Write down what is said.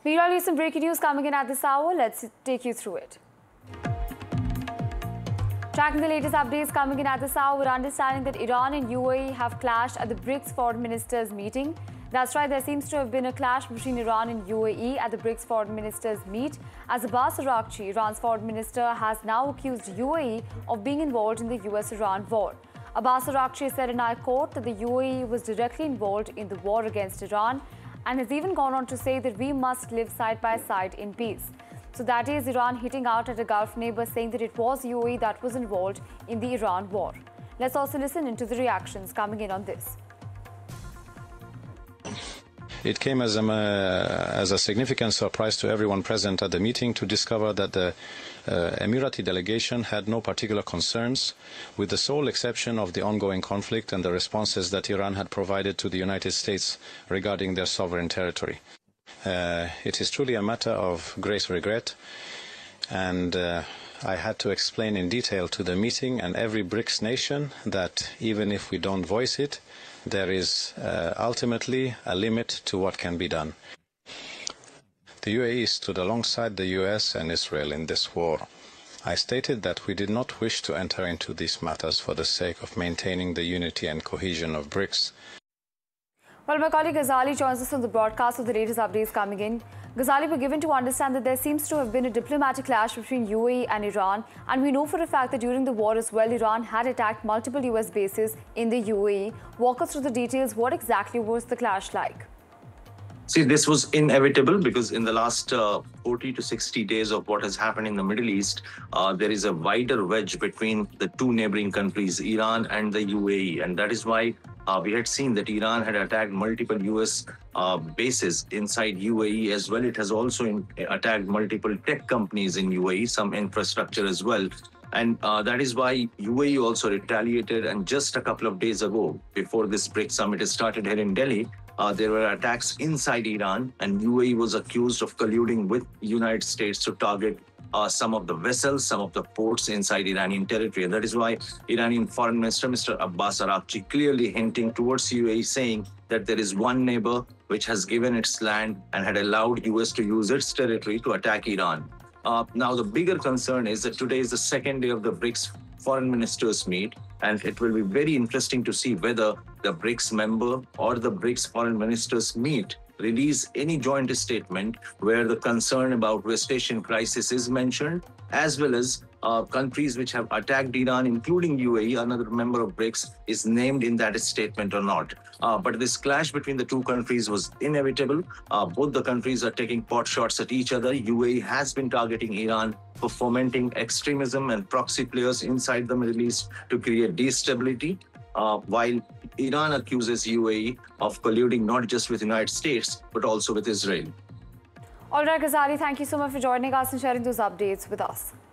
Meanwhile, some breaking news coming in at this hour. Let's take you through it. Tracking the latest updates coming in at this hour, we're understanding that Iran and UAE have clashed at the BRICS foreign ministers meeting. That's right, there seems to have been a clash between Iran and UAE at the BRICS foreign ministers meet, as Abbas Araghchi, Iran's foreign minister, has now accused UAE of being involved in the US-Iran war. Abbas Araghchi said in our court that the UAE was directly involved in the war against Iran, and has even gone on to say that we must live side by side in peace. So that is Iran hitting out at a Gulf neighbor, saying that it was UAE that was involved in the Iran war. Let's also listen into the reactions coming in on this. It came as a significant surprise to everyone present at the meeting to discover that the Emirati delegation had no particular concerns, with the sole exception of the ongoing conflict and the responses that Iran had provided to the United States regarding their sovereign territory. It is truly a matter of great regret, and I had to explain in detail to the meeting and every BRICS nation that even if we don't voice it, there is ultimately a limit to what can be done. The UAE stood alongside the US and Israel in this war. I stated that we did not wish to enter into these matters for the sake of maintaining the unity and cohesion of BRICS. Well, my colleague Ghazali joins us on the broadcast of the latest updates coming in. Ghazali, we're given to understand that there seems to have been a diplomatic clash between UAE and Iran, and we know for a fact that during the war as well, Iran had attacked multiple US bases in the UAE. Walk us through the details. What exactly was the clash like? See, this was inevitable because in the last 40 to 60 days of what has happened in the Middle East, there is a wider wedge between the two neighboring countries, Iran and the UAE. And that is why we had seen that Iran had attacked multiple US bases inside UAE as well. It has also attacked multiple tech companies in UAE, some infrastructure as well. And that is why UAE also retaliated. And just a couple of days ago, before this BRICS summit started here in Delhi, there were attacks inside Iran, and UAE was accused of colluding with United States to target some of the vessels, some of the ports inside Iranian territory. And that is why Iranian Foreign Minister, Mr. Abbas Araghchi, clearly hinting towards UAE, saying that there is one neighbor which has given its land and had allowed US to use its territory to attack Iran. Now, the bigger concern is that today is the second day of the BRICS foreign ministers meet, and it will be very interesting to see whether the BRICS member or the BRICS foreign ministers meet release any joint statement where the concern about West Asian crisis is mentioned, as well as countries which have attacked Iran, including UAE, another member of BRICS, is named in that statement or not. But this clash between the two countries was inevitable. Both the countries are taking pot shots at each other. UAE has been targeting Iran for fomenting extremism and proxy players inside the Middle East to create instability, while Iran accuses UAE of colluding not just with the United States, but also with Israel. All right, Ghazali, thank you so much for joining us and sharing those updates with us.